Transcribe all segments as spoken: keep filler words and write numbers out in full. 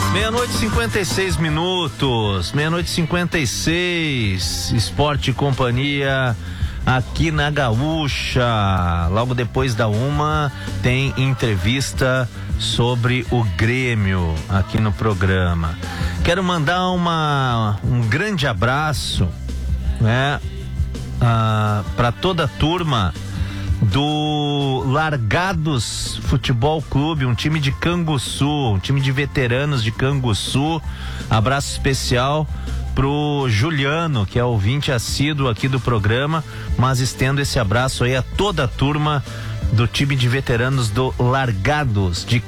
Meia-noite e cinquenta e seis minutos, meia-noite e cinquenta e seis, Esporte e Companhia aqui na Gaúcha. Logo depois da uma tem entrevista sobre o Grêmio aqui no programa. Quero mandar uma, um grande abraço, né, ah, para toda a turma do Largados Futebol Clube, um time de Canguçu, um time de veteranos de Canguçu. Abraço especial pro Juliano, que é ouvinte assíduo aqui do programa, mas estendo esse abraço aí a toda a turma do time de veteranos do Largados de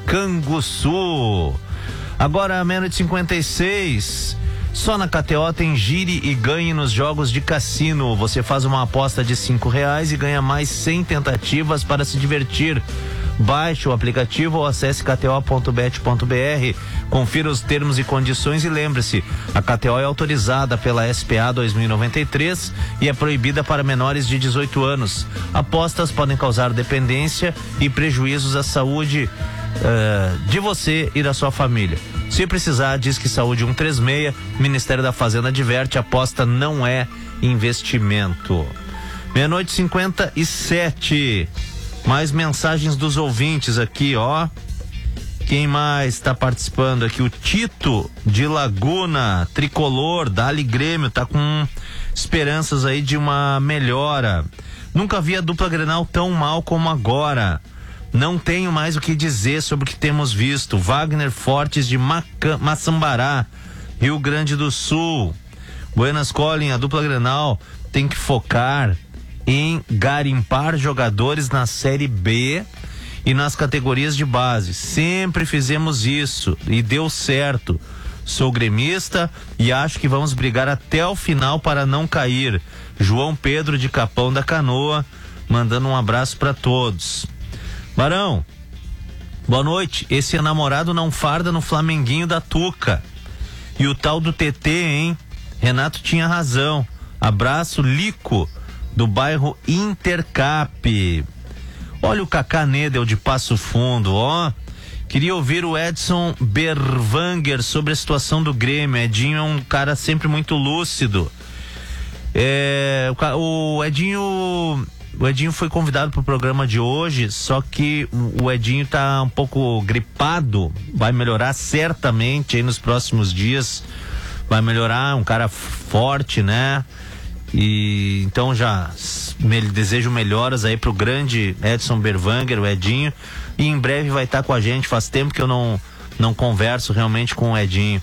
Canguçu. Agora, meia-noite e cinquenta e seis. Só na K T O tem gire e ganhe nos jogos de cassino. Você faz uma aposta de cinco reais e ganha mais cem tentativas para se divertir. Baixe o aplicativo ou acesse k t o ponto bet ponto b r. Confira os termos e condições e lembre-se, a K T O é autorizada pela S P A dois mil e noventa e três e é proibida para menores de dezoito anos. Apostas podem causar dependência e prejuízos à saúde uh, de você e da sua família. Se precisar, diz que Saúde cento e trinta e seis, Ministério da Fazenda adverte, aposta não é investimento. Meia-noite e cinquenta e sete. Mais mensagens dos ouvintes aqui, ó. Quem mais está participando aqui? O Tito de Laguna, tricolor, Dali Grêmio, tá com esperanças aí de uma melhora. Nunca vi a dupla Grenal tão mal como agora. Não tenho mais o que dizer sobre o que temos visto. Wagner Fortes de Maca, Maçambará, Rio Grande do Sul. Buenas, Colin, a dupla Grenal tem que focar em garimpar jogadores na Série B e nas categorias de base. Sempre fizemos isso e deu certo. Sou gremista e acho que vamos brigar até o final para não cair. João Pedro de Capão da Canoa, mandando um abraço para todos. Barão, boa noite. Esse namorado não farda no Flamenguinho da Tuca. E o tal do T T, hein? Renato tinha razão. Abraço, Lico, do bairro Intercap. Olha o Cacá Nedel de Passo Fundo, ó. Queria ouvir o Edson Berwanger sobre a situação do Grêmio. Edinho é um cara sempre muito lúcido. É, o Edinho... O Edinho foi convidado para o programa de hoje, só que o Edinho tá um pouco gripado, vai melhorar certamente aí nos próximos dias, vai melhorar, um cara forte, né? E então já me, desejo melhoras aí pro grande Edson Berwanger, o Edinho, e em breve vai estar com a gente. Faz tempo que eu não, não converso realmente com o Edinho.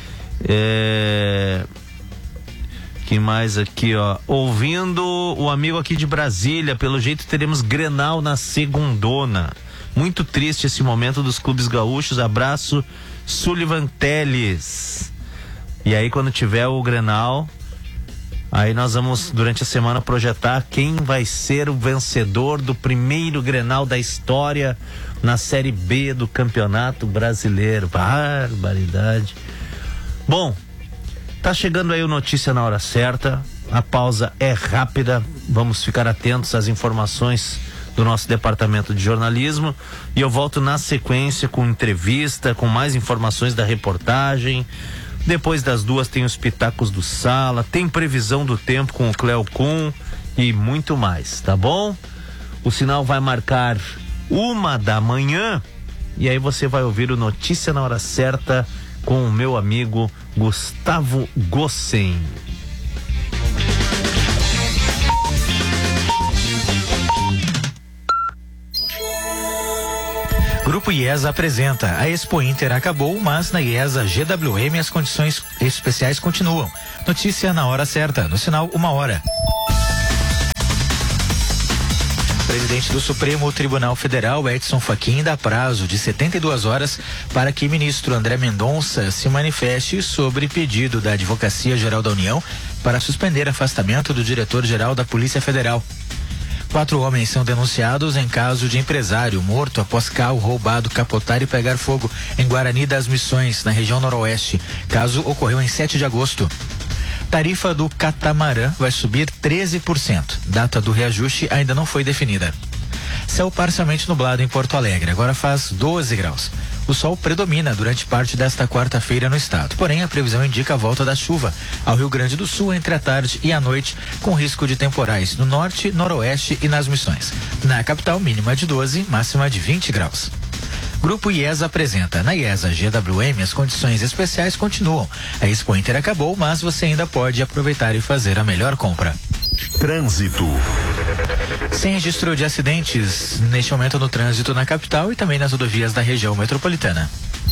É... Que mais aqui, ó? Ouvindo o amigo aqui de Brasília, pelo jeito teremos Grenal na segundona. Muito triste esse momento dos clubes gaúchos. Abraço, Sullivan Teles. E aí, quando tiver o Grenal, aí nós vamos, durante a semana, projetar quem vai ser o vencedor do primeiro Grenal da história na Série B do Campeonato Brasileiro. Barbaridade. Bom, tá chegando aí o Notícia na Hora Certa. A pausa é rápida. Vamos ficar atentos às informações do nosso departamento de jornalismo. E eu volto na sequência com entrevista, com mais informações da reportagem. Depois das duas tem os pitacos do Sala, tem previsão do tempo com o Cleo Kuhn e muito mais, tá bom? O sinal vai marcar uma da manhã e aí você vai ouvir o Notícia na Hora Certa com o meu amigo Gustavo Gossen. Grupo IESA apresenta: a Expo Inter acabou, mas na IESA G W M as condições especiais continuam. Notícia na hora certa, no sinal uma hora. Presidente do Supremo Tribunal Federal, Edson Fachin, dá prazo de setenta e duas horas para que ministro André Mendonça se manifeste sobre pedido da Advocacia Geral da União para suspender afastamento do diretor-geral da Polícia Federal. Quatro homens são denunciados em caso de empresário morto após carro roubado capotar e pegar fogo em Guarani das Missões, na região noroeste. Caso ocorreu em sete de agosto. Tarifa do catamarã vai subir treze por cento. Data do reajuste ainda não foi definida. Céu parcialmente nublado em Porto Alegre. Agora faz doze graus. O sol predomina durante parte desta quarta-feira no estado. Porém, a previsão indica a volta da chuva ao Rio Grande do Sul entre a tarde e a noite, com risco de temporais no norte, noroeste e nas Missões. Na capital, mínima de doze, máxima de vinte graus. Grupo IESA apresenta. Na IESA G W M, as condições especiais continuam. A Expo Inter acabou, mas você ainda pode aproveitar e fazer a melhor compra. Trânsito. Sem registro de acidentes neste momento no trânsito na capital e também nas rodovias da região metropolitana.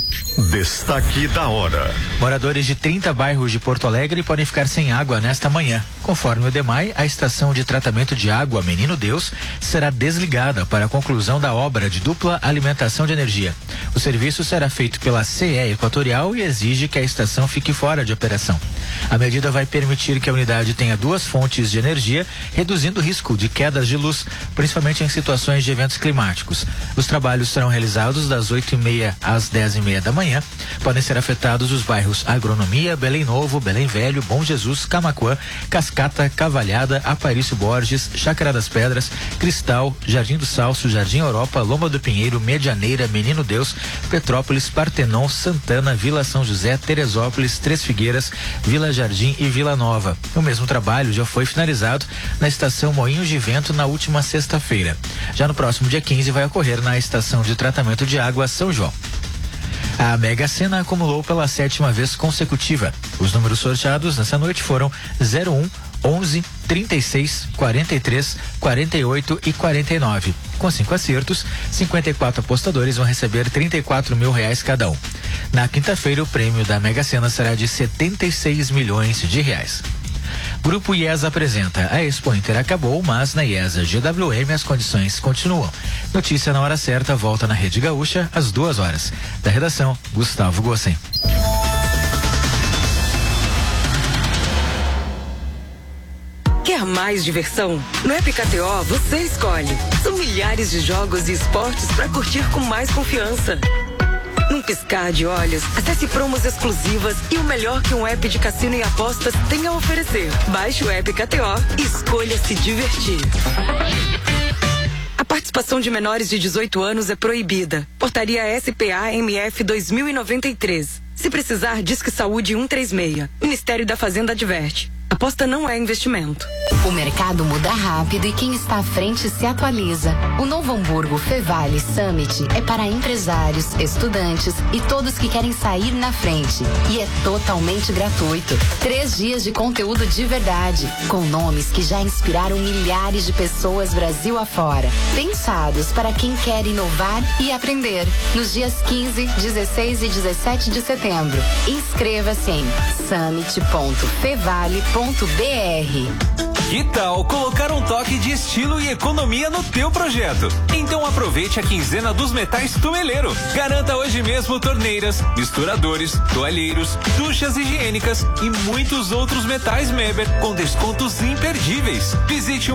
Destaque da hora. Moradores de trinta bairros de Porto Alegre podem ficar sem água nesta manhã. Conforme o DEMAI, a estação de tratamento de água Menino Deus será desligada para a conclusão da obra de dupla alimentação de energia. O serviço será feito pela C E Equatorial e exige que a estação fique fora de operação. A medida vai permitir que a unidade tenha duas fontes de energia, reduzindo o risco de quedas de luz, principalmente em situações de eventos climáticos. Os trabalhos serão realizados das oito e meia às dez e meia da manhã. Podem ser afetados os bairros Agronomia, Belém Novo, Belém Velho, Bom Jesus, Camaquã, Cascata, Cavalhada, Aparício Borges, Chácara das Pedras, Cristal, Jardim do Salso, Jardim Europa, Loma do Pinheiro, Medianeira, Menino Deus, Petrópolis, Partenon, Santana, Vila São José, Teresópolis, Três Figueiras, Vila Jardim e Vila Nova. O mesmo trabalho já foi finalizado na estação Moinhos de Vento na última sexta-feira. Já no próximo dia quinze vai ocorrer na estação de tratamento de água São João. A Mega Sena acumulou pela sétima vez consecutiva. Os números sorteados nessa noite foram zero um, onze, trinta e seis, quarenta e três, quarenta e oito e quarenta e nove. Com cinco acertos, cinquenta e quatro apostadores vão receber trinta e quatro mil reais cada um. Na quinta-feira, o prêmio da Mega Sena será de setenta e seis milhões de reais. Grupo IESA apresenta. A Expo Inter acabou, mas na IESA G W M as condições continuam. Notícia na hora certa volta na Rede Gaúcha às duas horas. Da redação, Gustavo Gossen. Quer mais diversão? No App K T O você escolhe. São milhares de jogos e esportes para curtir com mais confiança. Num piscar de olhos, acesse promos exclusivas e o melhor que um app de cassino e apostas tem a oferecer. Baixe o App K T O e escolha se divertir. A participação de menores de dezoito anos é proibida. Portaria S P A M F dois mil e noventa e três. Se precisar, Disque Saúde cento e trinta e seis. Ministério da Fazenda adverte. Aposta não é investimento. O mercado muda rápido e quem está à frente se atualiza. O novo Hamburgo Fevale Summit é para empresários, estudantes e todos que querem sair na frente. E é totalmente gratuito. Três dias de conteúdo de verdade, com nomes que já inspiraram milhares de pessoas Brasil afora. Pensados para quem quer inovar e aprender. Nos dias quinze, dezesseis e dezessete de setembro. Inscreva-se em summit ponto fevale ponto b r. Que tal colocar um toque de estilo e economia no teu projeto? Então aproveite a quinzena dos metais Tumeleiro. Garanta hoje mesmo torneiras, misturadores, toalheiros, duchas higiênicas e muitos outros metais Meber com descontos imperdíveis. Visite